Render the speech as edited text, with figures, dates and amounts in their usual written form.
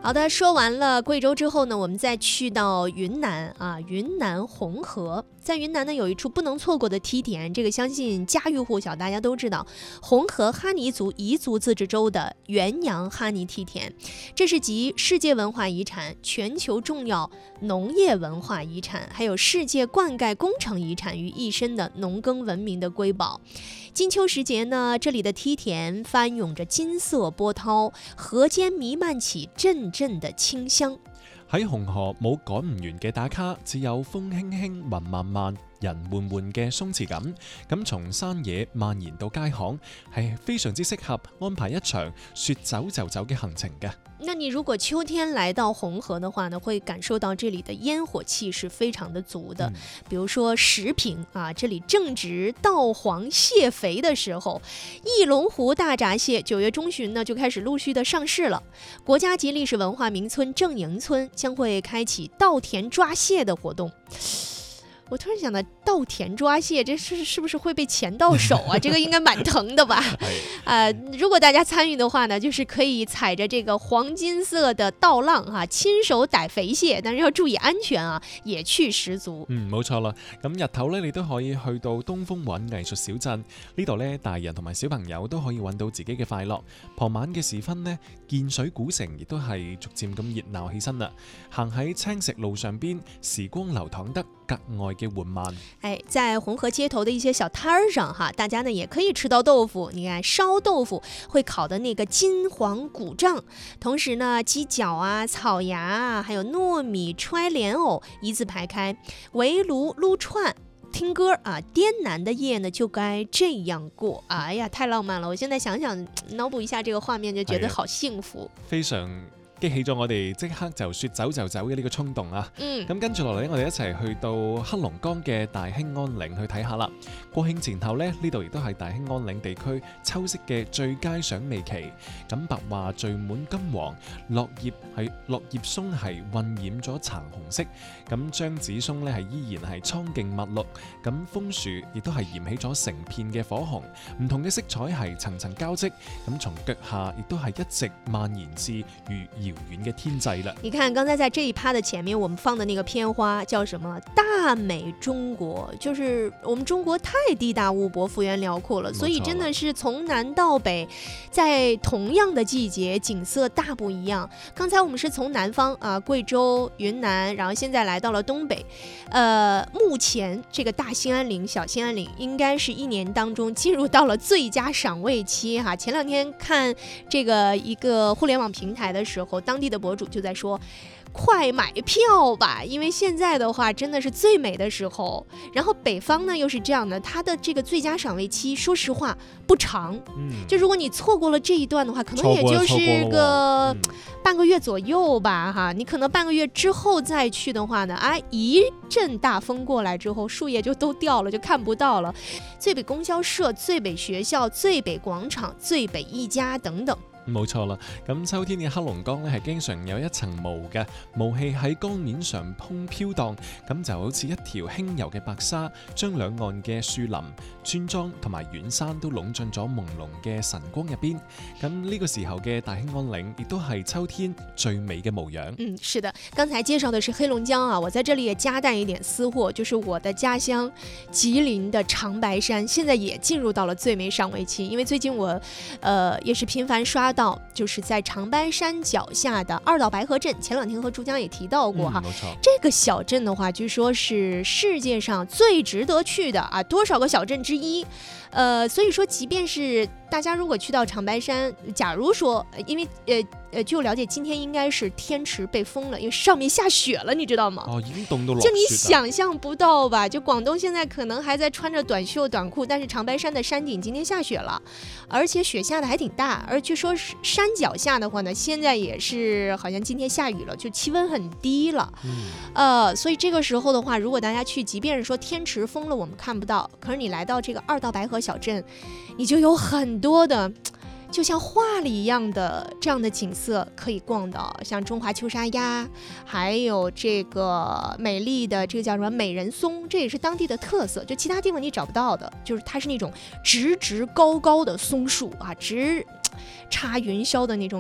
好的，说完了贵州之后呢，我们再去到云南啊，云南红河。在云南呢，有一处不能错过的梯田，这个相信家喻户晓，大家都知道，红河哈尼族彝族自治州的元阳哈尼梯田，这是集世界文化遗产、全球重要农业文化遗产，还有世界灌溉工程遗产于一身的农耕文明的瑰宝。金秋时节呢，这里的梯田翻湧着金色波涛，河間彌漫起陣陣的清香。 喺紅河冇趕唔完嘅打卡，只有風輕輕、雲漫漫、人緩緩嘅鬆弛感。咁從山野蔓延到街巷，係非常之適合安排一場說走就走嘅行程嘅。 那你如果秋天來到紅河的話呢，會感受到這裡的煙火氣是非常的足的。比如說石屏啊，這裡正值稻黃蟹肥的時候，翼龍湖大閘蟹9月中旬呢就開始陸續的上市了。國家級歷史文化名村正營村將會開啟稻田抓蟹的活動。我突然想到稻田抓蟹，這是不是會被鉗到手啊？這個應該蠻疼的吧？如果大家參與的話呢，就是可以踩着這個黃金色的稻浪啊，親手逮肥蟹，但是要注意安全啊，野趣十足。 冇錯啦。咁日頭呢，你都可以去到東風韻藝術小鎮呢度呢，大人同埋小朋友都可以揾到自己嘅快樂。傍晚嘅時分呢，建水古城亦都係逐漸咁熱鬧起身啦。行喺青石路上邊，時光流淌得格外嘅緩慢。 在紅河街頭的一些小攤兒上哈，大家呢也可以吃到豆腐。你看燒豆腐會烤的那個金黃鼓脹，同時呢雞腳啊、草芽啊，還有糯米揣蓮藕一字排開，圍爐擼串。聽歌啊，滇南的夜呢就該這樣過。哎呀，太浪漫了！我現在想想，腦補一下這個畫面，就覺得好幸福。 非常激起咗我哋即刻就說走就走嘅呢個衝動啊！咁跟住落嚟，我哋一齊去到黑龍江嘅大興安嶺去睇下啦。國慶前後呢度亦都係大興安嶺地區秋色嘅最佳賞味期。咁白樺聚滿金黃，落葉松係混染咗橙紅色。咁張子松呢係依然係蒼勁密綠。咁楓樹亦都係燃起咗成片嘅火紅，唔同嘅色彩係層層交織。咁從腳下亦都係一直蔓延至遙遠嘅天際了。 你看剛才在這一趴的前面我們放的那個片花叫什麼？大美中國，就是我們中國太地大物博幅員遼闊了，所以真的是從南到北在同樣的季節景色大不一樣。剛才我們是從南方啊，貴州雲南，然後現在來到了東北。目前這個大興安嶺、小興安嶺應該是一年當中進入到了最佳賞味期哈。前兩天看這個一個互聯網平台的時候，當地的博主就在說快買票吧，因為現在的話真的是最美的時候。然後北方呢又是這樣的，它的這個最佳賞味期說實話不長，就如果你錯過了這一段的話，可能也就是個半個月左右吧哈。你可能半個月之後再去的話呢，一陣大風過來之後，樹葉就都掉了，就看不到了。最北供銷社、最北學校、最北廣場、最北一家等等。 冇錯啦，咁秋天嘅黑龍江呢係經常有一層霧嘅，霧氣喺江面上飄蕩，咁就好似一條輕柔嘅白紗，將兩岸嘅樹林、村莊同埋遠山都籠進咗朦朧嘅晨光入邊。咁呢個時候嘅大興安嶺亦都係秋天最美嘅模樣。 是的，剛才介紹的是黑龍江啊，我在這裡也加帶一點私貨，就是我的家鄉吉林的長白山，現在也進入到了最美賞味期。因為最近我也是頻繁刷到，就是在長白山腳下的二道白河鎮，前兩天和珠江也提到過哈。這個小鎮的話，據說是世界上最值得去的啊，多少個小鎮之一。所以說，即便是大家如果去到長白山，假如說，因為據我了解，今天應該是天池被封了，因為上面下雪了，你知道嗎？ 已經凍到落雪了。 就你想象不到吧？就廣東現在可能還在穿着短袖短褲，但是長白山的山頂今天下雪了，而且雪下的還挺大。而據說山腳下的話呢，現在也是好像今天下雨了，就氣溫很低了。所以這個時候的話，如果大家去，即便是說天池封了我們看不到，可是你來到這個二道白河小鎮，你就有很多的就像畫裡一樣的這樣的景色可以逛到，像中華秋沙鴨，還有這個美麗的這個叫什麼美人松，這也是當地的特色，就其他地方你找不到的，就是它是那種直直高高的松樹啊，直插雲霄的那種